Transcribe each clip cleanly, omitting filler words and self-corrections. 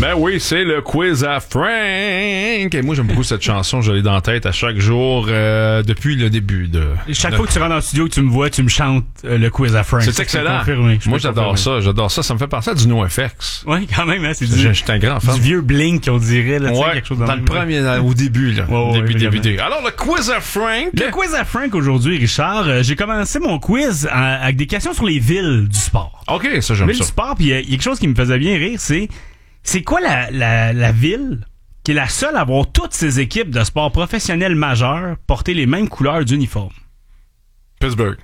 Ben oui, c'est le quiz à Frank. Et moi, j'aime beaucoup cette chanson. Je l'ai dans la tête à chaque jour depuis le début de... Chaque fois que tu rentres dans le studio, que tu me vois, tu me chantes le quiz à Frank. C'est excellent. Moi, j'adore ça. Ça me fait penser à du NoFX. Oui, quand même. Hein, c'est je suis un grand fan. Du vieux Blink, on dirait. Là, ouais, quelque chose dans le premier, au début. Là, début. Alors, le quiz à Frank. Le quiz à Frank aujourd'hui, Richard. J'ai commencé mon quiz avec des questions sur les villes du sport. OK, ça, j'aime ça. Du sport, puis il y a quelque chose qui me faisait bien rire, c'est quoi la ville qui est la seule à avoir toutes ses équipes de sport professionnels majeurs porter les mêmes couleurs d'uniforme? Pittsburgh.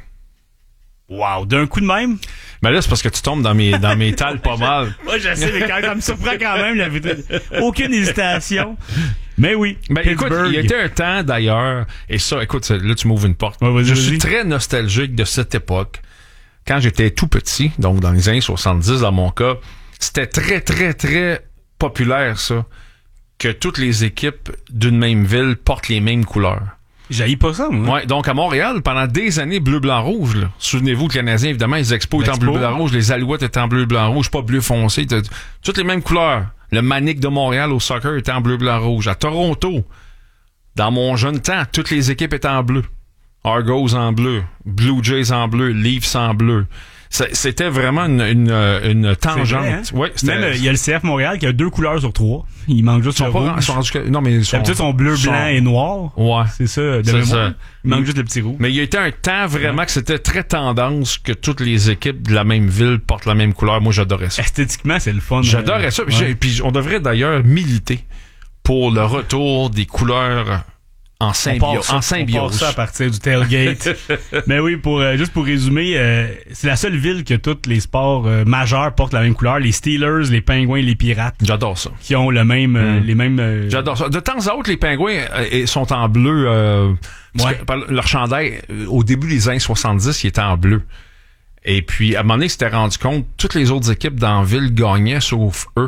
Wow, d'un coup de même? Mais là, c'est parce que tu tombes dans mes tales pas mal. Moi, je sais, mais ça me surprend quand même. Aucune hésitation. Mais oui, ben, écoute, il y a été un temps d'ailleurs, et ça, écoute, là, tu m'ouvres une porte. Ouais, je suis très nostalgique de cette époque. Quand j'étais tout petit, donc dans les années 70, dans mon cas, c'était très, très, très populaire, ça, que toutes les équipes d'une même ville portent les mêmes couleurs. J'haïs pas ça, moi. Ouais, donc à Montréal, pendant des années, bleu, blanc, rouge, là. Souvenez-vous, le Canadien, évidemment, les Expos étaient en bleu, blanc, rouge, les Alouettes étaient en bleu, blanc, rouge, pas bleu foncé, toutes les mêmes couleurs. Le Manic de Montréal au soccer était en bleu, blanc, rouge. À Toronto, dans mon jeune temps, toutes les équipes étaient en bleu. Argos en bleu, Blue Jays en bleu, Leafs en bleu. C'était vraiment une tangente. Vrai, hein? Ouais, même il y a le CF Montréal qui a 2 couleurs sur 3. Il manque juste le rouge. Non, mais ils sont bleu, blanc et noir. Ouais. C'est ça, de mémoire. Il manque juste le petit rouge. Mais il y a été un temps vraiment que c'était très tendance que toutes les équipes de la même ville portent la même couleur. Moi, j'adorais ça. Esthétiquement, c'est le fun. J'adorais ça. Puis on devrait d'ailleurs militer pour le retour des couleurs en symbiose. On part ça à partir du tailgate. Mais oui, juste pour résumer, c'est la seule ville que tous les sports majeurs portent la même couleur. Les Steelers, les Pingouins, les Pirates. J'adore ça. Qui ont les mêmes... J'adore ça. De temps à autre, les Pingouins sont en bleu. Leur chandail, au début des années 70, il était en bleu. Et puis, à un moment donné, ils s'étaient rendu compte, toutes les autres équipes dans la ville gagnaient, sauf eux,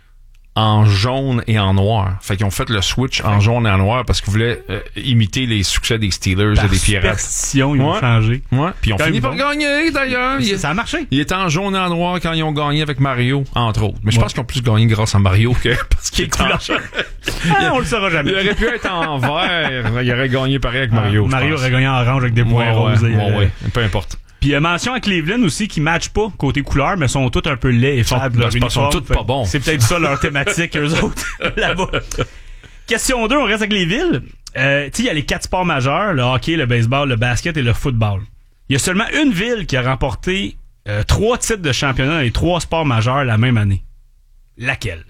en jaune et en noir. Fait qu'ils ont fait le switch en jaune et en noir parce qu'ils voulaient imiter les succès des Steelers et des Pirates. Par superstition, ils ont changé. Ouais. Puis ils ont fini par gagner, d'ailleurs. Ça a marché. Ils étaient en jaune et en noir quand ils ont gagné avec Mario, entre autres. Mais je pense qu'ils ont plus gagné grâce à Mario que parce qu'il est couleur. On le saura jamais. Il aurait pu être en vert. Il aurait gagné pareil avec Mario. Mario aurait gagné en orange avec des points roses. Ouais. Peu importe. Puis mention à Cleveland aussi qui matchent pas côté couleur, mais sont tous un peu laids et faibles. Ils sont tous pas bons. C'est peut-être ça leur thématique, eux autres, là-bas. Question 2, on reste avec les villes. Tu sais, il y a les 4 sports majeurs, le hockey, le baseball, le basket et le football. Il y a seulement une ville qui a remporté 3 titres de championnat dans les 3 sports majeurs la même année. Laquelle?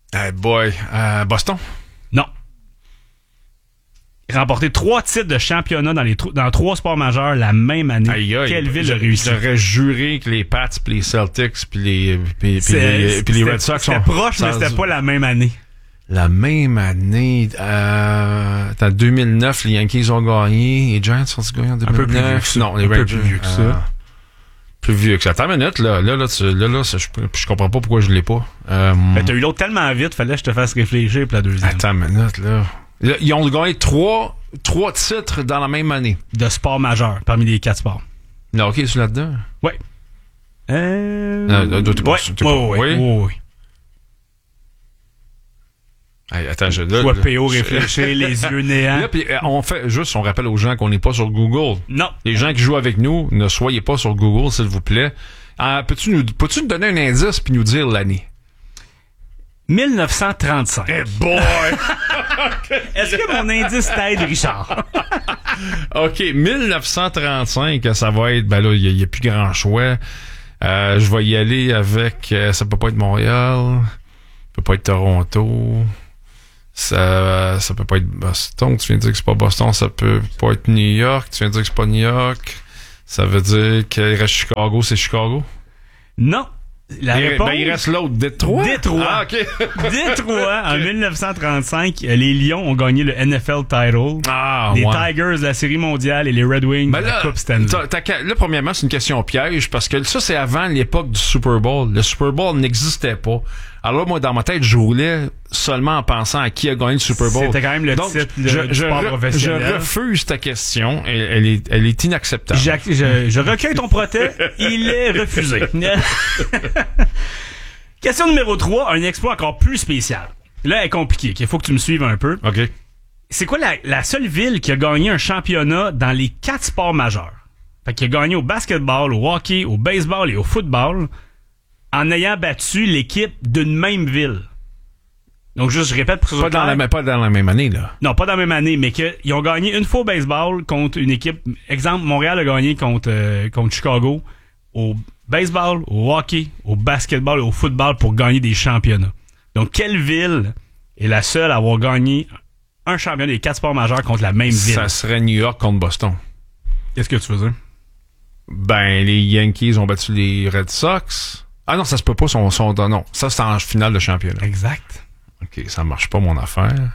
Boston? Non. Remporté 3 titres de championnat dans 3 sports majeurs la même année. Aïe, quelle ville a réussi? J'aurais juré que les Pats, puis les Celtics, puis les Red Sox sont... C'était proche, mais c'était pas la même année. La même année... en 2009, les Yankees ont gagné. Les Giants ont gagné en 2009. Un peu plus vieux que ça. Non, les Rangers... plus vieux que ça. Plus vieux que ça. Attends une minute, là, je comprends pas pourquoi je l'ai pas. T'as eu l'autre tellement vite, fallait que je te fasse réfléchir pour la deuxième. Attends une minute, là. Ils ont gagné 3 titres dans la même année. De sport majeur, parmi les 4 sports. Le hockey, c'est là-dedans? Oui. Oui. Hey, attends, Toi, PO réfléchir, les yeux néants. Là, puis on rappelle aux gens qu'on n'est pas sur Google. Non. Les gens qui jouent avec nous, ne soyez pas sur Google, s'il vous plaît. Peux-tu nous donner un indice puis nous dire l'année? 1935. Hey boy! Est-ce que mon indice t'aide, Richard? OK, 1935, ça va être... Ben là, il y a plus grand choix. Je vais y aller avec... ça peut pas être Montréal. Ça peut pas être Toronto. Ça peut pas être Boston. Tu viens de dire que c'est pas Boston. Ça peut pas être New York. Tu viens de dire que c'est pas New York. Ça veut dire qu'il reste Chicago. C'est Chicago? Non. La réponse... il reste l'autre, Détroit. Ah, OK. Détroit, en 1935, les Lions ont gagné le NFL title. Les Tigers, la Série mondiale et les Red Wings, la Coupe Stanley. Là, premièrement, c'est une question piège parce que ça, c'est avant l'époque du Super Bowl. Le Super Bowl n'existait pas. Alors moi, dans ma tête, je roulais seulement en pensant à qui a gagné le Super Bowl. C'était quand même le titre du sport professionnel. Je refuse ta question. Elle est inacceptable. Je recueille ton protest. Il est refusé. Question numéro 3, un exploit encore plus spécial. Là, elle est compliquée. Il faut que tu me suives un peu. OK. C'est quoi la seule ville qui a gagné un championnat dans les 4 sports majeurs? Fait qu'il a gagné au basketball, au hockey, au baseball et au football en ayant battu l'équipe d'une même ville. Donc, juste, je répète pour que ce soit clair. Pas dans la même année, là. Non, pas dans la même année, mais qu'ils ont gagné une fois au baseball contre une équipe. Exemple, Montréal a gagné contre Chicago au baseball, au hockey, au basketball et au football pour gagner des championnats. Donc, quelle ville est la seule à avoir gagné un championnat des 4 sports majeurs contre la même ville? Ça serait New York contre Boston. Qu'est-ce que tu veux dire? Ben, les Yankees ont battu les Red Sox. Ah non, ça se peut pas. Non, ça, c'est en finale de championnat. Exact. OK, ça marche pas, mon affaire.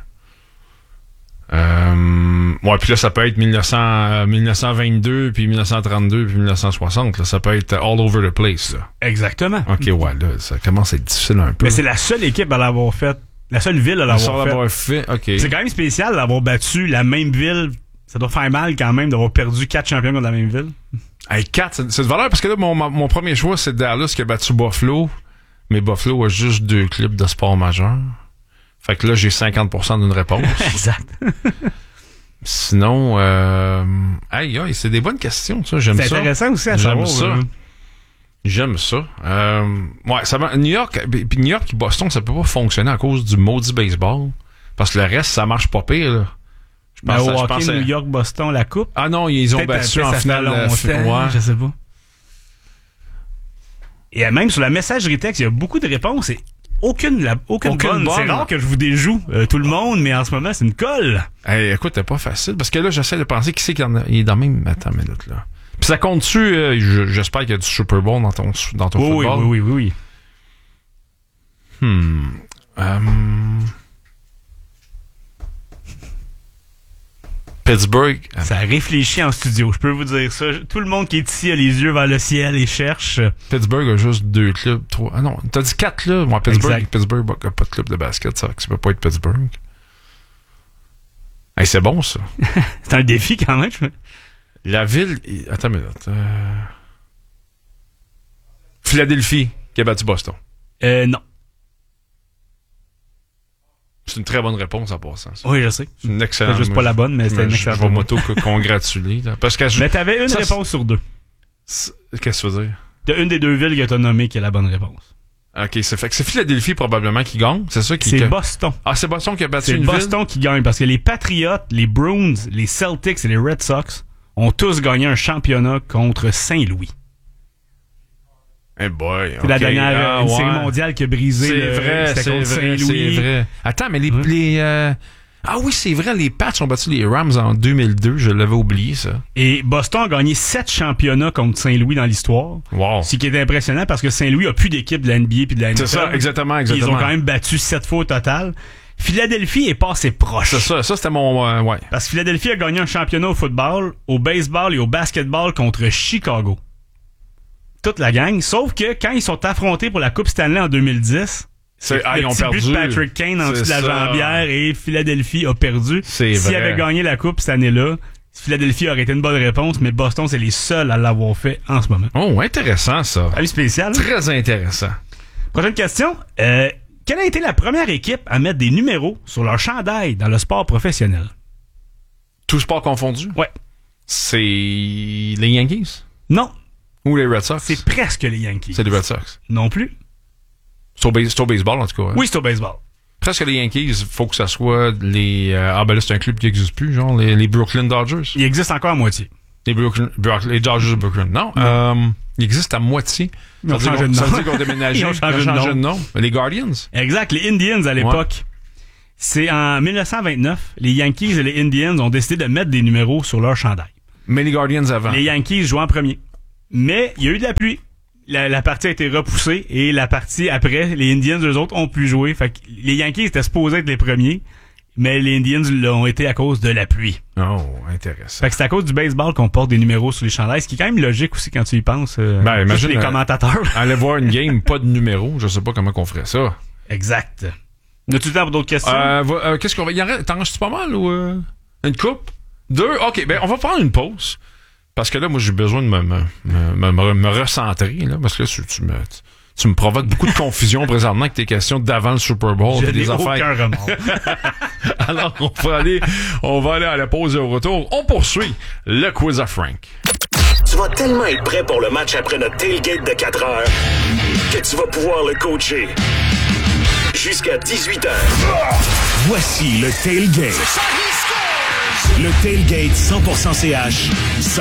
Ouais, puis là, ça peut être 1922, puis 1932, puis 1960. Là, ça peut être all over the place. Là. Exactement. OK, ouais, là, ça commence à être difficile un peu. Mais c'est la seule équipe à l'avoir fait. La seule ville à l'avoir fait. OK. C'est quand même spécial d'avoir battu la même ville. Ça doit faire mal quand même d'avoir perdu 4 champions contre la même ville. Hey, 4, c'est de valeur parce que là, mon premier choix, c'est Dallas qui a battu Buffalo. Mais Buffalo a juste 2 clubs de sport majeurs. Fait que là, j'ai 50% d'une réponse. Exact. Sinon, aïe, c'est des bonnes questions, ça. J'aime ça. C'est intéressant aussi à savoir. J'aime ça. Ouais, ça va. New York et Boston, ça peut pas fonctionner à cause du maudit baseball. Parce que le reste, ça marche pas pire, là. Au hockey, New York, Boston, la coupe. Ah non, ils ont battu en finale. Ouais. Je sais pas. Et même sur la messagerie texte, il y a beaucoup de réponses et aucune bonne. C'est rare que je vous déjoue tout le monde, mais en ce moment, c'est une colle. Hey, écoute, c'est pas facile. Parce que là, j'essaie de penser qui c'est qui il est dans même... Attends une minute, là. Puis ça compte-tu, j'espère qu'il y a du Super Bowl dans ton football. Oui. Pittsburgh. Ça réfléchit en studio, je peux vous dire ça. Tout le monde qui est ici a les yeux vers le ciel et cherche. Pittsburgh a juste 2 clubs, 3. Ah non, t'as dit 4 clubs. Moi, Pittsburgh a pas de club de basket, ça peut pas être Pittsburgh. Hey, c'est bon, ça. C'est un défi quand même. La ville... Attends une minute. Philadelphie qui a battu Boston. Non. C'est une très bonne réponse en passant. Ça. Oui, je sais. C'est une excellente. C'est juste pas la bonne, mais c'était une excellente. Je vais m'auto-congratuler. Parce que mais t'avais une réponse sur 2. Qu'est-ce que tu veux dire? T'as une des 2 villes que t'as nommées qui est la bonne réponse. OK, c'est fait que c'est Philadelphie probablement qui gagne. C'est ça qui... C'est Boston. Ah, c'est Boston qui a battu une ville? C'est Boston qui gagne parce que les Patriots, les Bruins, les Celtics et les Red Sox ont tous gagné un championnat contre Saint-Louis. Eh boy, c'est la dernière série mondiale qui a brisé. C'est vrai. Attends, mais ah oui, c'est vrai, les Pats ont battu les Rams en 2002, je l'avais oublié, ça. Et Boston a gagné 7 championnats contre Saint-Louis dans l'histoire. Wow. Ce qui est impressionnant parce que Saint-Louis a plus d'équipe de la NBA puis de la NFL. C'est ça, exactement. Ils ont quand même battu 7 fois au total. Philadelphie est passé proche. C'est ça c'était mon... ouais. Parce que Philadelphie a gagné un championnat au football, au baseball et au basketball contre Chicago. Toute la gang, sauf que quand ils sont affrontés pour la Coupe Stanley en 2010, ils ont perdu. But de Patrick Kane en dessous de la jambière et Philadelphie a perdu. S'ils avaient gagné la Coupe cette année-là, Philadelphie aurait été une bonne réponse, mais Boston, c'est les seuls à l'avoir fait en ce moment. Oh, intéressant ça. Avis spécial. Très intéressant. Prochaine question. Quelle a été la première équipe à mettre des numéros sur leur chandail dans le sport professionnel? Tout sport confondu? Ouais. C'est les Yankees? Non. Ou les Red Sox? C'est presque les Yankees. C'est les Red Sox? Non plus. C'est au baseball, en tout cas. Hein? Oui, c'est au baseball. Presque les Yankees, faut que ça soit les... ben là, c'est un club qui n'existe plus, genre les Brooklyn Dodgers. Il existe encore à moitié. Les Dodgers de Brooklyn. Non, il existe à moitié. Ils ont changé de nom. Ça veut dire qu'on a déménagé. Ils ont changé de nom. Les Guardians. Exact, les Indians à l'époque. Ouais. C'est en 1929, les Yankees et les Indians ont décidé de mettre des numéros sur leur chandail. Mais les Guardians avant. Les Yankees jouaient en premier. Mais il y a eu de la pluie. La partie a été repoussée et la partie après, les Indians, eux autres, ont pu jouer. Fait que les Yankees étaient supposés être les premiers, mais les Indians l'ont été à cause de la pluie. Oh, intéressant. Fait que c'est à cause du baseball qu'on porte des numéros sur les chandails, ce qui est quand même logique aussi quand tu y penses. Ben, imagine les commentateurs. Aller voir une game, pas de numéro, je sais pas comment qu'on ferait ça. Exact. As-tu le temps pour d'autres questions? Qu'est-ce qu'on va... T'en restes pas mal ou... Une coupe? 2? OK, ben on va prendre une pause. Parce que là, moi, j'ai besoin de me recentrer, là, parce que là, Tu me provoques beaucoup de confusion présentement avec tes questions d'avant le Super Bowl. Je des n'ai affaires. aucun remords. Alors, on va aller à la pause et au retour. On poursuit le quiz à Frank. Tu vas tellement être prêt pour le match après notre tailgate de 4 heures que tu vas pouvoir le coacher jusqu'à 18h. Voici le tailgate. Le tailgate 100% CH.